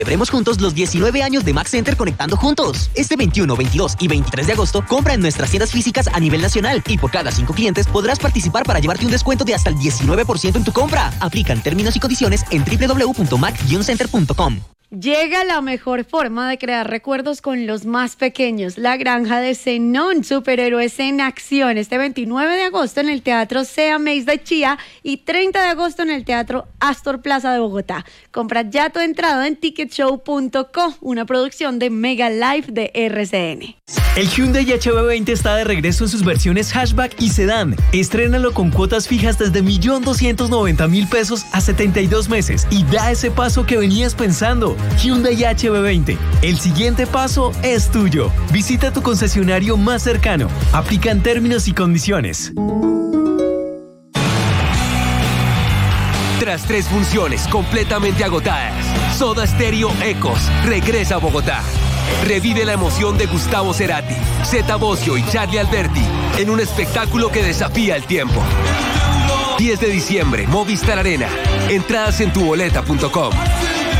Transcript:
Celebremos juntos los 19 años de Mac Center conectando juntos. Este 21, 22 y 23 de agosto, compra en nuestras tiendas físicas a nivel nacional y por cada 5 clientes podrás participar para llevarte un descuento de hasta el 19% en tu compra. Aplican términos y condiciones en www.mac-center.com. Llega la mejor forma de crear recuerdos con los más pequeños, La Granja de Zenón, superhéroes en acción, este 29 de agosto en el Teatro Sea Maze de Chía y 30 de agosto en el Teatro Astor Plaza de Bogotá. Compra ya tu entrada en ticketshow.co, una producción de Mega Life de RCN. El Hyundai HB20 está de regreso en sus versiones hatchback y sedán. Estrénalo con cuotas fijas desde 1.290.000 pesos a 72 meses y da ese paso que venías pensando. Hyundai HB20. El siguiente paso es tuyo. Visita tu concesionario más cercano. Aplican términos y condiciones. Tras 3 funciones completamente agotadas, Soda Stereo Ecos regresa a Bogotá. Revive la emoción de Gustavo Cerati, Zeta Bosio y Charlie Alberti en un espectáculo que desafía el tiempo. 10 de diciembre, Movistar Arena. Entradas en tuboleta.com.